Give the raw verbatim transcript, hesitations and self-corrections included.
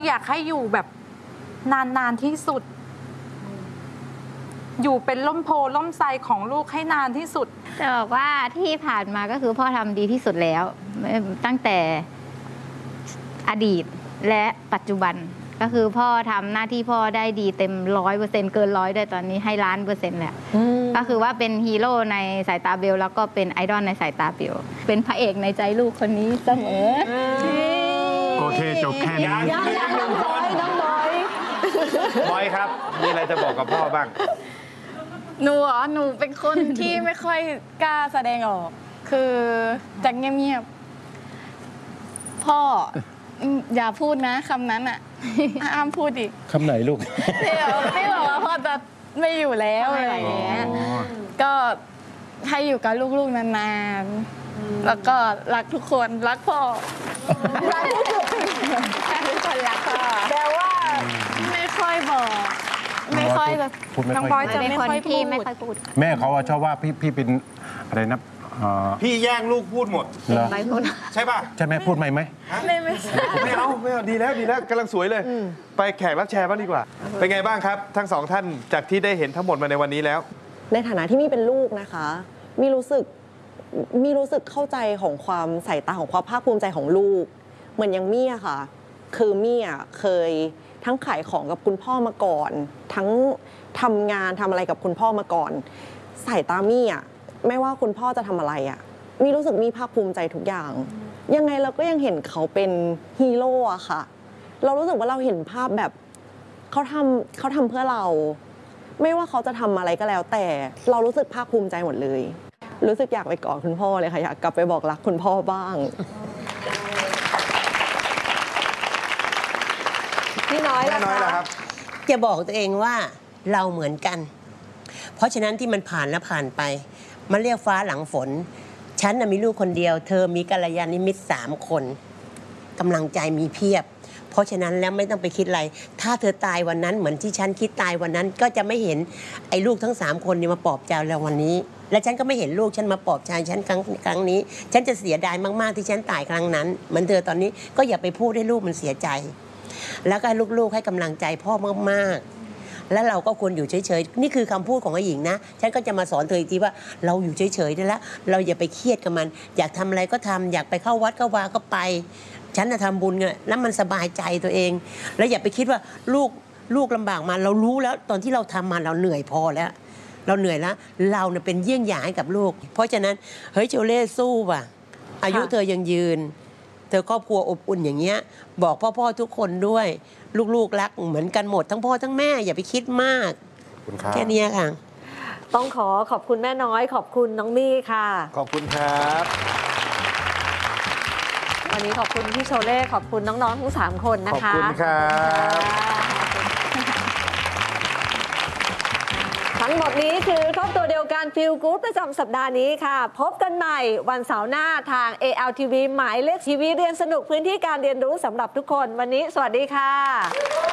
อยากให้อยู่แบบนานๆที่สุดอยู่เป็นล่มโพล่มไทรของลูกให้นานที่สุดจะบอกว่าที่ผ่านมาก็คือพ่อทำดีที่สุดแล้วตั้งแต่อดีตและปัจจุบันก็คือพ่อทำหน้าที่พ่อได้ดีเต็มร้อยเปอร์เซ็นต์เกินร้อยด้วยตอนนี้ให้ล้านเปอร์เซ็นต์แหละก็คือว่าเป็นฮีโร่ในสายตาเบลแล้วก็เป็นไอดอลในสายตาเบลเป็นพระเอกในใจลูกคนนี้เสมอโอเคจบแค่นี้น้องบอยน้องบอยบอยครับมีอะไรจะบอกกับพ่อบ้างหนูอ๋อหนูเป็นคนที่ไม่ค่อยกล้าแสดงออกคือจะเงียบๆพ่ออย่าพูดนะคำนั้นอ่ะอ้ามพูดดิคำไหนลูกที่ที่บอกว่าพ่อจะไม่อยู่แล้วอะไรอย่างเงี้ยก็ให้อยู่กับลูกๆนานๆแล้วก็รักทุกคนรักพ่อรักทุกคนรักพ่อแต่ว่าไม่ค่อยบอกไม่ค่อยจะน้องบอยจะไม่ค่อยพูดไม่ค่อยพูดแม่เขาชอบว่าพี่พี่เป็นอะไรนะพี่แย่งลูกพูดหมดไม่พูดใช่ป่ะใช่ไหมพูดไหมไหมไม่ไม่ไม่เอาไม่เอาดีแล้วดีแล้วกำลังสวยเลยไปแขกรับแชร์บ้างดีกว่าเป็นไงบ้างครับทั้งสองท่านจากที่ได้เห็นทั้งหมดมาในวันนี้แล้วในฐานะที่มี่เป็นลูกนะคะมี่รู้สึกมี่รู้สึกเข้าใจของความสายตาของความภาคภูมิใจของลูกเหมือนอย่างมี่อะค่ะคือมี่อะเคยทั้งขายของกับคุณพ่อมาก่อนทั้งทำงานทำอะไรกับคุณพ่อมาก่อนสายตามี่อะไม่ว่าคุณพ่อจะทำอะไรอะมี่รู้สึกมี่ภาคภูมิใจทุกอย่างยังไงเราก็ยังเห็นเขาเป็นฮีโร่อะค่ะเรารู้สึกว่าเราเห็นภาพแบบเขาทำเขาทำเพื่อเราไม่ว่าเขาจะทำอะไรก็แล้วแต่เรารู้สึกภาคภูมิใจหมดเลยรู้สึกอยากไปกอดคุณพ่อเลยค่ะอยากกลับไปบอกรักคุณพ่อบ้างพี่น้อยล่ะครับจะบอกตัวเองว่าเราเหมือนกันเพราะฉะนั้นที่มันผ่านแล้วผ่านไปมันเรียกฟ้าหลังฝนฉันมีลูกคนเดียวเธอมีกัลยาณมิตรสามคนกำลังใจมีเพียบเพราะฉะนั้นแล้วไม่ต้องไปคิดอะไรถ้าเธอตายวันนั้นเหมือนที่ฉันคิดตายวันนั้นก็จะไม่เห็นไอ้ลูกทั้งสามคนนี่มาปลอบใจเราวันนี้และฉันก็ไม่เห็นลูกฉันมาปลอบใจฉันครั้งครั้งนี้ฉันจะเสียดายมากๆที่ฉันตายครั้งนั้นเหมือนเธอตอนนี้ก็อย่าไปพูดให้ลูกมันเสียใจแล้วก็ลูกๆให้กำลังใจพ่อมากๆแล้วเราก็ควรอยู่เฉยๆนี่คือคำพูดของไอ้หญิงนะฉันก็จะมาสอนเธออีกทีว่าเราอยู่เฉยๆได้แล้วเราอย่าไปเครียดกับมันอยากทำอะไรก็ทำอยากไปเข้าวัดก็วาก็ไปฉันจะทำบุญเนี่ยแล้วมันสบายใจตัวเองแล้วอย่าไปคิดว่าลูกลูกลำบากมาเรารู้แล้วตอนที่เราทำมาเราเหนื่อยพอแล้วเราเหนื่อยแล้วเราเนี่ยเป็นเยี่ยงอย่างให้กับลูกเพราะฉะนั้นเฮ้ยโจเล่สู้ว่ะอายุเธอยังยืนเธอครอบครัวอบอุ่นอย่างเงี้ยบอกพ่อๆทุกคนด้วยลูกๆรักเหมือนกันหมดทั้งพ่อทั้งแม่อย่าไปคิดมากแค่นี้ค่ะต้องขอขอบคุณแม่น้อยขอบคุณน้องมี่ค่ะขอบคุณครับวันนี้ขอบคุณพี่โชเล่ขอบคุณน้องๆทั้งสามคนนะคะขอบคุณครับทั้งหมดนี้คือครอบตัวเดียวกันฟีลกู๊ดประจำสัปดาห์นี้ค่ะพบกันใหม่วันเสาร์หน้าทาง เอ แอล ที วี หมายเลขทีวีเรียนสนุกพื้นที่การเรียนรู้สำหรับทุกคนวันนี้สวัสดีค่ะ